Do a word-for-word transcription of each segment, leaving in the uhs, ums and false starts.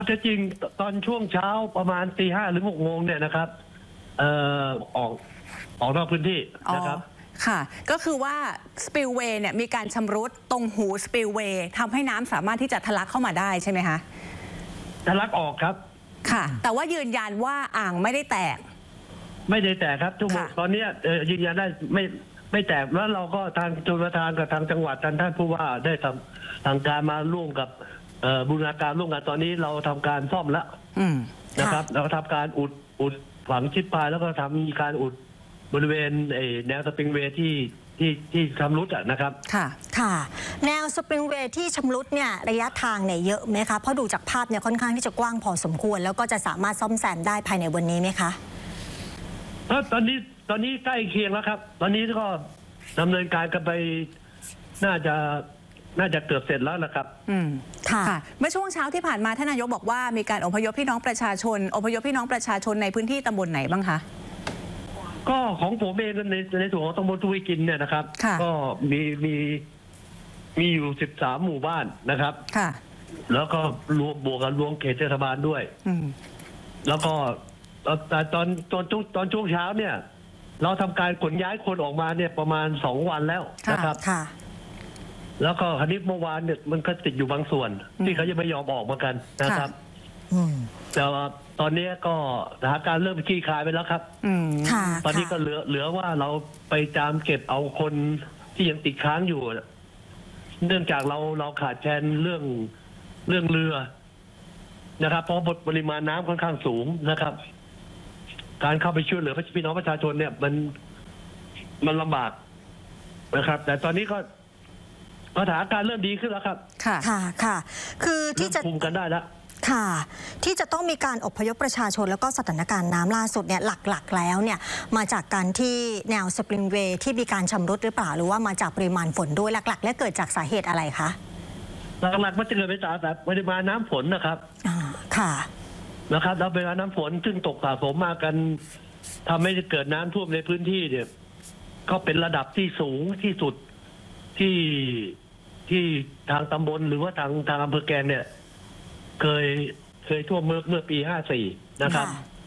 จะจริงตอนช่วงเช้าประมาณตีห้าหรือหกโมงเนี่ยนะครับเอ่อออกออกนอกพื้นที่นะครับค่ะก็คือว่าสปิลเวย์เนี่ยมีการชำรุดตรงหูสปิลเวย์ทำให้น้ำสามารถที่จะทะลักเข้ามาได้ใช่ไหมคะทะลักออกครับค่ะแต่ว่ายืนยันว่าอ่างไม่ได้แตกไม่ได้แตกครับทุกคนตอนนี้ยืนยันได้ไม่ไม่แตกแล้วเราก็ทางชลประทานกับทางจังหวัดท่านท่านผู้ว่าได้ทำทางการมาร่วมกับบูรณาการร่วมกันตอนนี้เราทำการซ่อมแล้วนะครับเราทำการอุดอุดฝังชิดปลายแล้วก็ทำมีการอุดบริเวณแนวสปริงเวย์ที่ที่ที่ชำรุดอ่ะนะครับค่ะค่ะแนวสปริงเวย์ที่ชำรุดเนี่ยระยะทางเนี่ยเยอะไหมคะเพราะดูจากภาพเนี่ยค่อนข้างที่จะกว้างพอสมควรแล้วก็จะสามารถซ่อมแซมได้ภายในวันนี้ไหมคะตอนนี้ตอนนี้ใกล้เคียงแล้วครับตอนนี้ก็ดำเนินการกันไปน่าจะน่าจะเกือบเสร็จแล้วนะครับอืมค่ะเมื่อช่วงเช้าที่ผ่านมาท่านนายกบอกว่ามีการอพยพพี่น้องประชาชนอพยพพี่น้องประชาชนในพื้นที่ตำบลไหนบ้างคะก็ของผมเองในในส่วนของตำบลทวีกินเนี่ยนะครับก็มีมีมีอยู่สิบสามหมู่บ้านนะครับค่ะแล้วก็รวมบวกกันรวมเขตเทศบาลด้วยอืมแล้วก็แต่ตอนตอนตอนช่วงเช้าเนี่ยเราทำการขนย้ายคนออกมาเนี่ยประมาณสองวันแล้วนะครับค่ะแล้วก็คณิตเมื่อวานเนี่ยมันก็ติดอยู่บางส่วนที่เขายังไม่ยอมออกมากันนะครับแต่ว่าตอนนี้ก็สถานการณ์เริ่มคลี่คลายไปแล้วครับตอนนี้ก็เหลือเหลือว่าเราไปตามเก็บเอาคนที่ยังติดค้างอยู่เนื่องจากเราเราขาดแคลนเรื่องเรื่องเรือนะครับเพราะปริมาณน้ำค่อนข้างสูงนะครับการเข้าไปช่วยเหลือพี่น้องประชาชนเนี่ยมันมันลำบากนะครับแต่ตอนนี้ก็สถานการณ์เริ่มดีขึ้นแล้วครับค่ะค่ะค่ะคือที่จะคุมกันได้แล้วค่ะที่จะต้องมีการอพยพประชาชนแล้วก็สถานการณ์น้ำล่าสุดเนี่ยหลักๆแล้วเนี่ยมาจากการที่แนวสปริงเวย์ที่มีการชำรุดหรือเปล่าหรือว่ามาจากปริมาณฝนด้วยหลักๆและเกิดจากสาเหตุอะไรคะหลักๆมันจะเกิดมาจากปริมาณน้ำฝนนะครับอ่าค่ะนะครับแล้วปริมาณน้ำฝนซึ่งตกสะสมมากันทำให้เกิดน้ำท่วมในพื้นที่เนี่ยก็เป็นระดับที่สูงที่สุดที่ที่ทางตำบลหรือว่าทางทางอำเภอแกลงเนี่ยเคยเคยท่วมเมื่อเมื่อปีห้าสี่นะครับ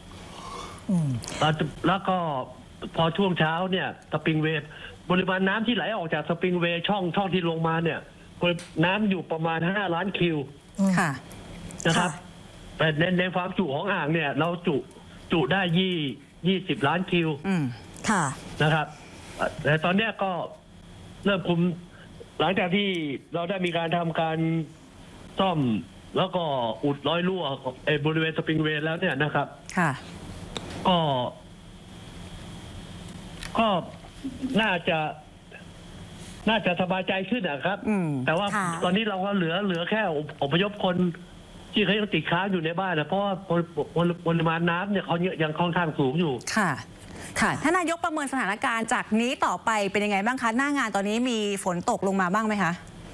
แล้วก็พอช่วงเช้าเนี่ยสปริงเวย์ปริมาณน้ำที่ไหลออกจากสปริงเวย์ช่องช่องที่ลงมาเนี่ยน้ำอยู่ประมาณห้าล้านคิวนะครับแต่ในในความจุของอ่างเนี่ยเราจุจุได้ยี่ยี่สิบล้านคิวนะครับแต่ตอนเนี้ยก็เริ่มคุมหลังจากที่เราได้มีการทำการซ่อมแล้วก็อุดร้อยรั่วบริเวณสปริงเวย์แล้วเนี่ยนะครับค่ะก็ก็น่าจะน่าจะสบายใจขึ้นนะครับแต่ว่าตอนนี้เราก็เหลือเหลือแค่อพยพคนที่เขายังติดค้างอยู่ในบ้านนะเพราะว่าปริมาณน้ำเนี่ยเขายังค่อนข้างสูงอยู่ค่ะค่ะท่านนายกประเมินสถานการณ์จากนี้ต่อไปเป็นยังไงบ้างคะหน้างานตอนนี้มีฝนตกลงมาบ้างไหมคะ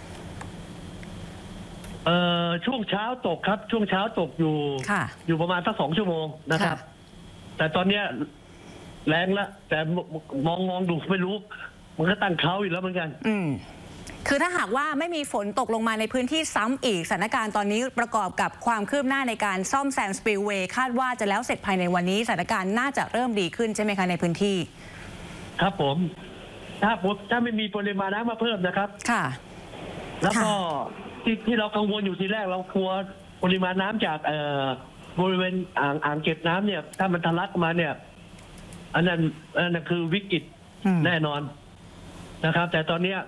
เอ่อช่วงเช้าตกครับช่วงเช้าตกอยู่อยู่ประมาณสักสองชั่วโมงนะครับแต่ตอนเนี้ยแรงละแต่มองมองดูไม่รู้มันก็ตั้งเขาอยู่แล้วเหมือนกันอืมคือถ้าหากว่าไม่มีฝนตกลงมาในพื้นที่ซ้ำอีกสถานการณ์ตอนนี้ประกอบกับความคืบหน้าในการซ่อมแซมสปิลเวย์คาดว่าจะแล้วเสร็จภายในวันนี้สถานการณ์น่าจะเริ่มดีขึ้นใช่ไหมคะในพื้นที่ครับผมถ้าถ้าไม่มีปริมาณน้ำมาเพิ่มนะครับค่ะแล้วก็ที่ที่เรากังวลอยู่ทีแรกเรากลัวปริมาณน้ำจากเอ่อบริเวณอ่างอ่างเก็บน้ำเนี่ยถ้ามันทะลักมาเนี่ยอันนั้นอันนั้นคือวิกฤตแน่นอนนะครับแต่ตอนเนี้ย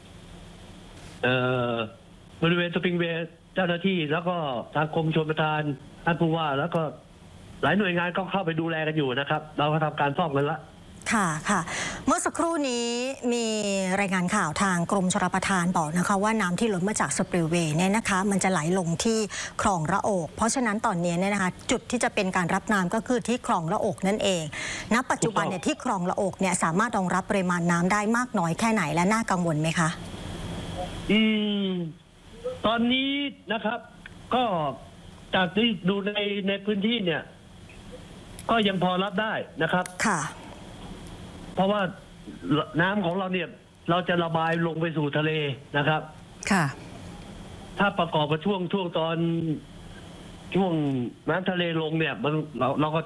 บริเวณสปริงเวย์เจ้าหน้าที่แล้วก็ทางกรมชลประทานท่านผู้ว่าแล้วก็หลายหน่วยงานก็เข้าไปดูแลกันอยู่นะครับเราก็ทำการซ่อมกันละค่ะค่ะเมื่อสักครู่นี้มีรายงานข่าวทางกรมชลประทานบอกนะคะว่าน้ำที่ล้นมาจากสปริลเวย์เนี่ยนะคะมันจะไหลลงที่คลองระโอกเพราะฉะนั้นตอนนี้เนี่ยนะคะจุดที่จะเป็นการรับน้ำก็คือที่คลองระโอกนั่นเองณปัจจุบันเนี่ยที่คลองระโอกเนี่ยสามารถรองรับปริมาณน้ำได้มากน้อยแค่ไหนและน่ากังวลไหมคะอืมตอนนี้นะครับก็จากที่ดูในในพื้นที่เนี่ยก็ยังพอรับได้นะครับค่ะเพราะว่าน้ำของเราเนี่ยเราจะระบายลงไปสู่ทะเลนะครับค่ะถ้าประกอบกับช่วงช่วงตอนช่วงน้ำทะเลลงเนี่ยมันเราเราก็